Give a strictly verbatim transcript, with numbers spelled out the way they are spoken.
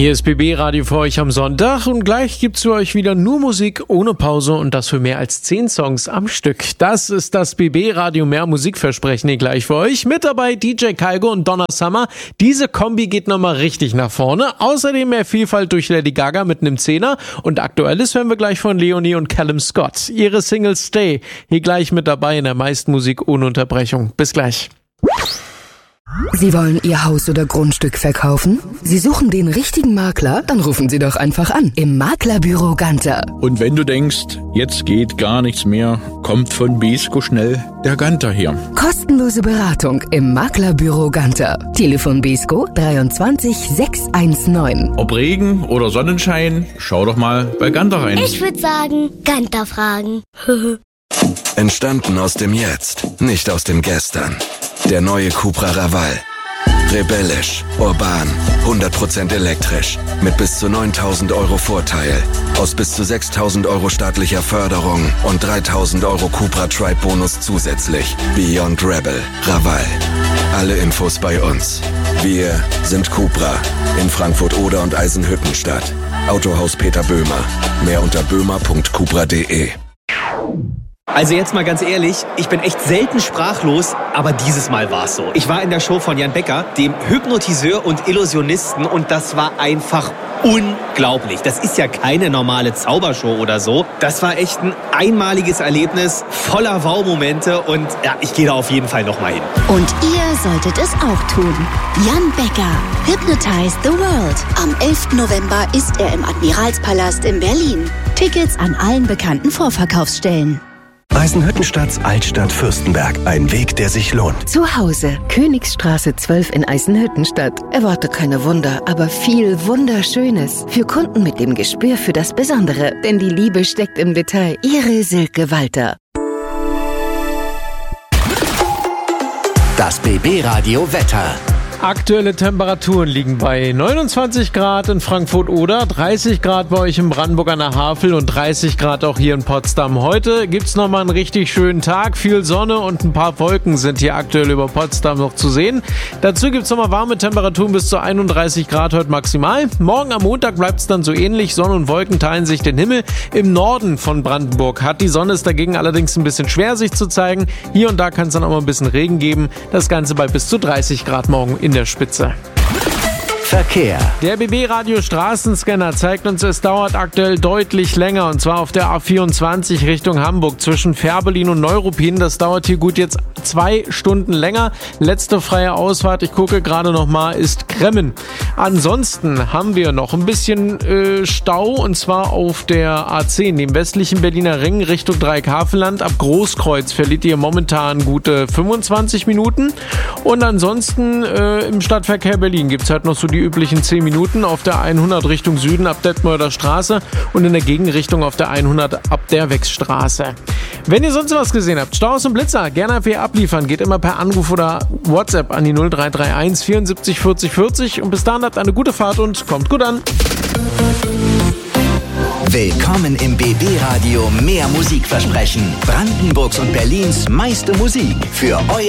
Hier ist B B Radio für euch am Sonntag und gleich gibt's für euch wieder nur Musik ohne Pause und das für mehr als zehn Songs am Stück. Das ist das B B Radio mehr Musikversprechen hier gleich für euch. Mit dabei D J Kaigo und Donna Summer. Diese Kombi geht nochmal richtig nach vorne. Außerdem mehr Vielfalt durch Lady Gaga mit einem Zehner und Aktuelles hören wir gleich von Leonie und Callum Scott. Ihre Single Stay hier gleich mit dabei in der meisten Musik ohne Unterbrechung. Bis gleich. Sie wollen Ihr Haus oder Grundstück verkaufen? Sie suchen den richtigen Makler? Dann rufen Sie doch einfach an im Maklerbüro Ganter. Und wenn du denkst, jetzt geht gar nichts mehr, kommt von Besko schnell der Ganter her. Kostenlose Beratung im Maklerbüro Ganter. Telefon Besko dreiundzwanzig sechshundertzneun. Ob Regen oder Sonnenschein, schau doch mal bei Ganter rein. Ich würde sagen, Ganter fragen. Entstanden aus dem Jetzt, nicht aus dem Gestern. Der neue Cupra Raval. Rebellisch, urban, hundert Prozent elektrisch. Mit bis zu neuntausend Euro Vorteil. Aus bis zu sechstausend Euro staatlicher Förderung und dreitausend Euro Cupra Tribe Bonus zusätzlich. Beyond Rebel. Raval. Alle Infos bei uns. Wir sind Cupra. In Frankfurt Oder und Eisenhüttenstadt. Autohaus Peter Böhmer. Mehr unter böhmer punkt cupra punkt de. Also jetzt mal ganz ehrlich, ich bin echt selten sprachlos, aber dieses Mal war es so. Ich war in der Show von Jan Becker, dem Hypnotiseur und Illusionisten, und das war einfach unglaublich. Das ist ja keine normale Zaubershow oder so. Das war echt ein einmaliges Erlebnis, voller Wow-Momente, und ja, ich gehe da auf jeden Fall nochmal hin. Und ihr solltet es auch tun. Jan Becker, Hypnotize the World. Am elften November ist er im Admiralspalast in Berlin. Tickets an allen bekannten Vorverkaufsstellen. Eisenhüttenstadts Altstadt Fürstenberg. Ein Weg, der sich lohnt. Zu Hause, Königsstraße zwölf in Eisenhüttenstadt. Erwarte keine Wunder, aber viel Wunderschönes. Für Kunden mit dem Gespür für das Besondere. Denn die Liebe steckt im Detail. Ihre Silke Walter. Das B B Radio Wetter. Aktuelle Temperaturen liegen bei neunundzwanzig Grad in Frankfurt Oder, dreißig Grad bei euch in Brandenburg an der Havel und dreißig Grad auch hier in Potsdam. Heute gibt's nochmal einen richtig schönen Tag, viel Sonne und ein paar Wolken sind hier aktuell über Potsdam noch zu sehen. Dazu gibt's nochmal warme Temperaturen bis zu einunddreißig Grad heute maximal. Morgen am Montag bleibt's dann so ähnlich, Sonne und Wolken teilen sich den Himmel. Im Norden von Brandenburg hat die Sonne es dagegen allerdings ein bisschen schwer sich zu zeigen. Hier und da kann es dann auch mal ein bisschen Regen geben. Das Ganze bei bis zu dreißig Grad morgen in der Spitze. Verkehr. Der B B-Radio Straßenscanner zeigt uns, es dauert aktuell deutlich länger, und zwar auf der A vierundzwanzig Richtung Hamburg zwischen Fährberlin und Neuruppin. Das dauert hier gut jetzt zwei Stunden länger. Letzte freie Ausfahrt, ich gucke gerade noch mal, ist Kremmen. Ansonsten haben wir noch ein bisschen äh, Stau, und zwar auf der A zehn, dem westlichen Berliner Ring Richtung Dreieckhavelland. Ab Großkreuz verliert ihr momentan gute fünfundzwanzig Minuten. Und ansonsten äh, im Stadtverkehr Berlin gibt es halt noch so die üblichen zehn Minuten auf der hundert Richtung Süden ab Detmolder Straße und in der Gegenrichtung auf der hundert ab der Wechsstraße. Wenn ihr sonst was gesehen habt, Staus und Blitzer, gerne einfach abliefern. Geht immer per Anruf oder WhatsApp an die null drei drei eins vierundsiebzig vierzig vierzig, und bis dahin habt eine gute Fahrt und kommt gut an. Willkommen im B B-Radio mehr Musikversprechen. Brandenburgs und Berlins meiste Musik für euer